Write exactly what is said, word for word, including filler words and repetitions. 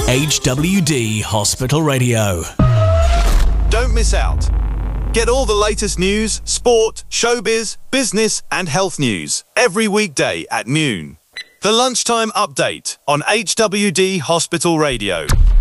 H W D Hospital Radio. Don't miss out. Get all the latest news, sport, showbiz, business and health news every weekday at noon. The Lunchtime Update on H W D Hospital Radio.